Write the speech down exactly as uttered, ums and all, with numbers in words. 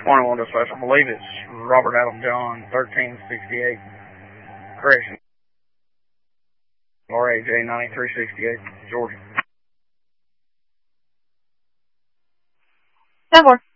twenty-one dispatch. I believe it's Robert Adam John, thirteen sixty-eight. Correction. R A J ninety-three sixty-eight, Georgia. ten four.